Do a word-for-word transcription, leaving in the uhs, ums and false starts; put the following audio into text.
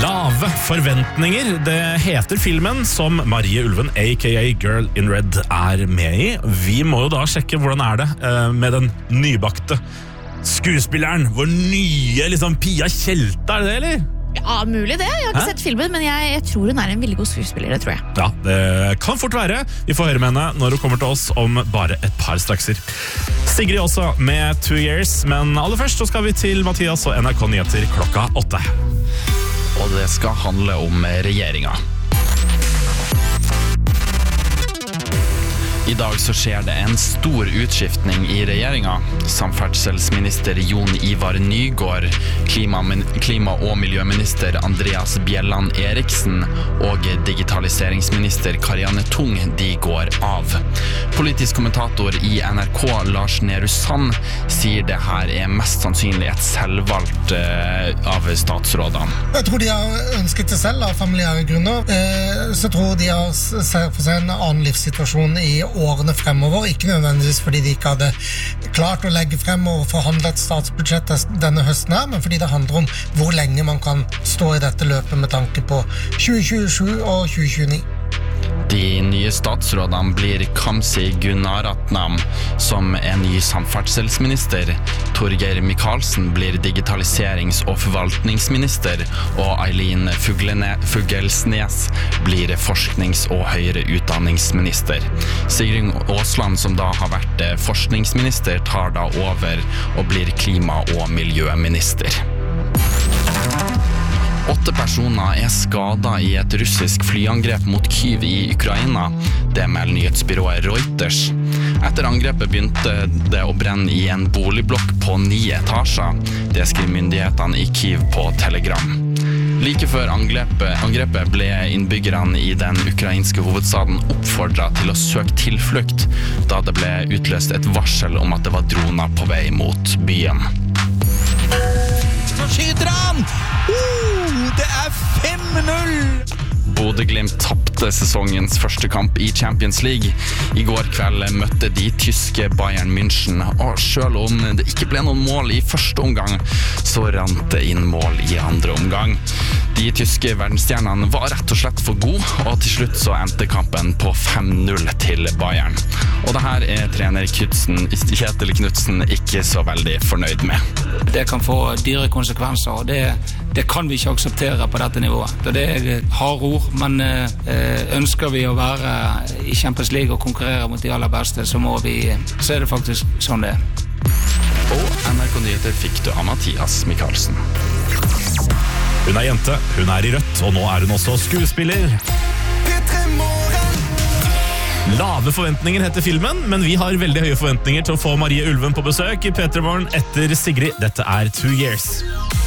Lave forventninger, det heter filmen som Marie Ulven, aka Girl in Red, er med i. Vi må jo da sjekke hvordan er det eh, med den nybakte skuespilleren, vår nye liksom, Pia Tjelta, er det det, eller? Ja, mulig det. Jeg har ikke Hæ? sett filmen, men jeg, jeg tror hun er en veldig god skuespiller, det tror jeg. Ja, det kan fort være. Vi får høre med henne når hun kommer til oss om bare et par strakser. Sigrid også med Two Years, men aller først så skal vi til Mathias og N R K Nyheter klokka åtte. Og det skal handle om regjeringa. I dag så skjer det en stor utskiftning i regjeringa. Samferdselsminister Jon Ivar Nygård, klima, klima- og miljøminister Andreas Bjelland Eriksen og digitaliseringsminister Karianne Tung, de går av. Politisk kommentator i N R K, Lars Nehru Sand, sier det her er mest sannsynlig et selvvalgt uh, av statsrådene. Jeg tror de har ønsket det selv av familiære grunner. Eh, så tror de har ser for seg en annen livssituasjon i årene fremover, ikke nødvendigvis fordi de ikke hadde klart å legge frem og forhandle et statsbudsjett denne høsten her, men fordi det handler om hvor lenge man kan stå i dette løpet med tanke på tjue tjuesju og tjue tjueni. De nye statsrådene blir Kamzy Gunaratnam som er ny samferdselsminister, Torgeir Micaelsen blir digitaliserings- og forvaltningsminister, og Eileen Fuglesnes blir forsknings- og høyere utdanningsminister. Sigrid Aasland, som da har vært forskningsminister, tar da over og blir klima- og miljøminister. Åtte personer er skadet i et russisk flyangrep mot Kyiv i Ukraina. Det melder nyhetsbyrået Reuters. Etter angrepet begynte det å brenne i en boligblokk på ni etasjer. Det skriver myndighetene i Kyiv på Telegram. Like før angrepet, angrepet ble innbyggerne i den ukrainske hovedstaden oppfordret til å søke tilflukt, da det ble utløst et varsel om at det var droner på vei mot byen. Så skyter han! Uh, det er fem null! Bodø-Glimt tappte sesongens første kamp i Champions League. I går kveld møtte de tyske Bayern München, og selv om det ikke ble noen mål i første omgang, så rant det inn mål i andre omgang. De tyske verdensstjernene var rett og slett for gode, og til slutt så endte kampen på fem null til Bayern. Og det her er trener Knudsen, Kjetil Knudsen ikke så veldig fornøyd med. Det kan få dyre konsekvenser, og det, det kan vi ikke akseptere på dette nivået. Det er harde ord, men ønsker vi å være i Champions League og konkurrere mot de aller beste, så må vi, så er det faktisk sånn det er. Og N R K Nyheter fikk du av Mathias Micaelsen. Hun er jente, hun er i rødt, og nå er hun også skuespiller. Lave forventninger heter filmen, men vi har veldig høye forventninger til å få Marie Ulven på besøk i P tre Morgen etter Sigrid. Dette er Two Years.